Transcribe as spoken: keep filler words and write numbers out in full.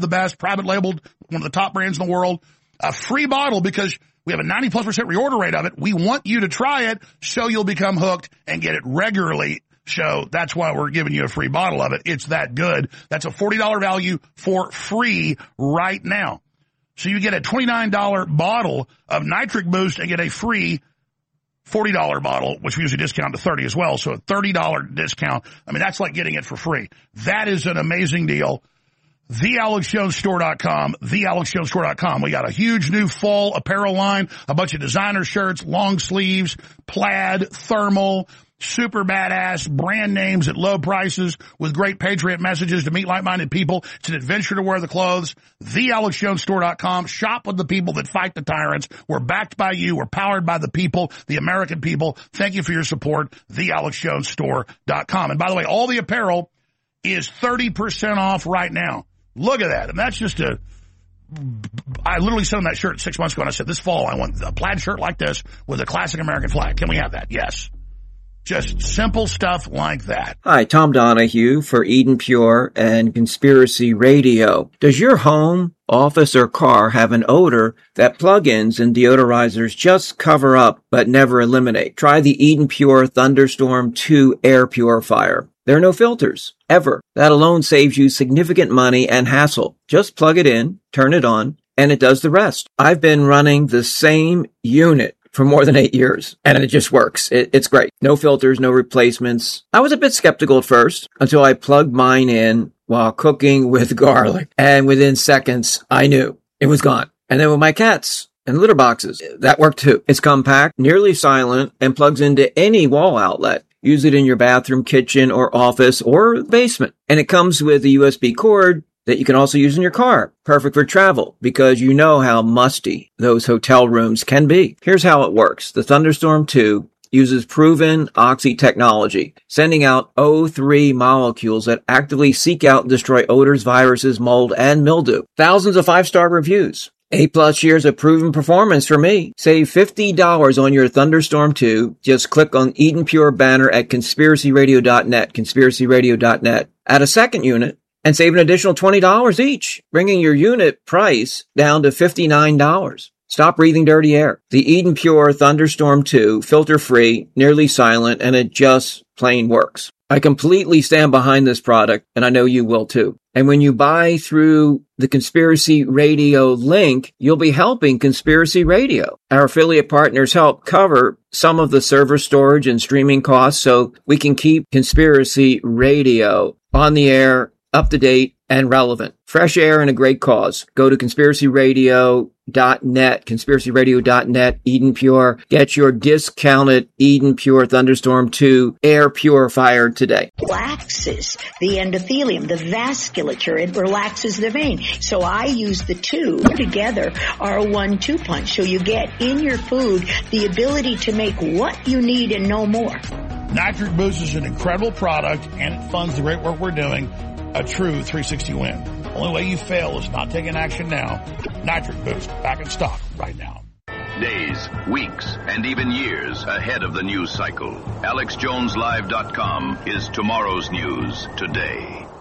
the best, private labeled, one of the top brands in the world. A free bottle because we have a ninety plus percent reorder rate of it. We want you to try it so you'll become hooked and get it regularly. So that's why we're giving you a free bottle of it. It's that good. That's a forty dollars value for free right now. So you get a twenty-nine dollars bottle of Nitric Boost and get a free forty dollars bottle, which we usually discount to thirty as well. So a thirty dollars discount. I mean, that's like getting it for free. That is an amazing deal. the alex jones store dot com, the alex jones store dot com. We got a huge new fall apparel line, a bunch of designer shirts, long sleeves, plaid, thermal, super badass brand names at low prices with great patriot messages to meet like-minded people. It's an adventure to wear the clothes. the alex jones store dot com. Shop with the people that fight the tyrants. We're backed by you. We're powered by the people, the American people. Thank you for your support. the alex jones store dot com. And by the way, all the apparel is thirty percent off right now. Look at that. And that's just a, I literally sent him that shirt six months ago and I said, this fall I want a plaid shirt like this with a classic American flag. Can we have that? Yes. Just simple stuff like that. Hi, Tom Donahue for Eden Pure and Conspiracy Radio. Does your home, office, or car have an odor that plug-ins and deodorizers just cover up but never eliminate? Try the Eden Pure Thunderstorm two air purifier. There are no filters, ever. That alone saves you significant money and hassle. Just plug it in, turn it on, and it does the rest. I've been running the same unit for more than eight years, and it just works. It, it's great. No filters, no replacements. I was a bit skeptical at first until I plugged mine in while cooking with garlic, and within seconds, I knew it was gone. And then with my cats and litter boxes, that worked too. It's compact, nearly silent, and plugs into any wall outlet. Use it in your bathroom, kitchen, or office, or basement. And it comes with a U S B cord that you can also use in your car. Perfect for travel because you know how musty those hotel rooms can be. Here's how it works. The Thunderstorm two uses proven oxy technology, sending out O three molecules that actively seek out and destroy odors, viruses, mold, and mildew. Thousands of five-star reviews. Eight plus years of proven performance for me. Save fifty dollars on your Thunderstorm two. Just click on Eden Pure banner at conspiracy radio dot net, conspiracy radio dot net. Add a second unit and save an additional twenty dollars each, bringing your unit price down to fifty-nine dollars. Stop breathing dirty air. The Eden Pure Thunderstorm two, filter-free, nearly silent, and it just plain works. I completely stand behind this product, and I know you will too. And when you buy through the Conspiracy Radio link, you'll be helping Conspiracy Radio. Our affiliate partners help cover some of the server storage and streaming costs so we can keep Conspiracy Radio on the air, up to date, and relevant. Fresh air and a great cause. Go to conspiracy radio dot net, conspiracy radio dot net, Eden Pure. Get your discounted Eden Pure Thunderstorm two air purifier today. Relaxes the endothelium, the vasculature. It relaxes the vein. So I use the two together are a one two punch. So you get in your food the ability to make what you need and no more. Nitric Boost is an incredible product and it funds the great work we're doing. A true three sixty win. Only way you fail is not taking action now. Nitric Boost, back in stock right now. Days, weeks, and even years ahead of the news cycle. alex jones live dot com is tomorrow's news today.